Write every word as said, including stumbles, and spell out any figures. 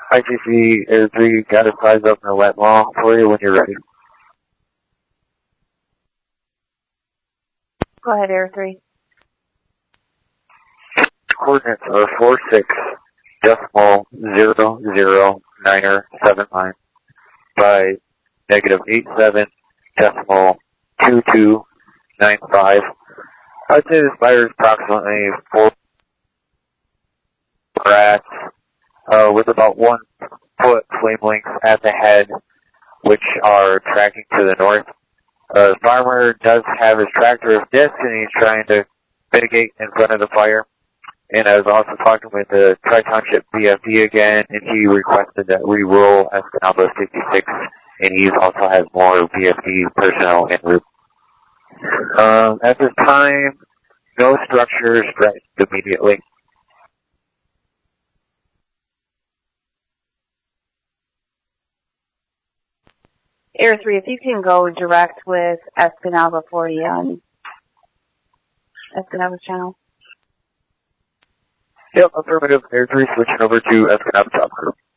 I T C Air three, got a size up in the wet mall for you when you're ready. Go ahead, Air three. Coordinates are four six decimal zero zero niner seven nine by negative eight seven decimal two two nine five. I'd say this fire is approximately four rats uh, with about one foot flame lengths at the head, which are tracking to the north. Uh, the farmer does have his tractor of disc, and he's trying to mitigate in front of the fire. And I was also talking with the Tri-Township V F D again, and he requested that we roll Escanaba sixty-six, and he also has more V F D personnel en route. Um, at this time, no structures threatened immediately. Air three, if you can go direct with Escanaba forty on Escanaba's channel. Yep, affirmative. Air three switching over to Escanaba Top Crew.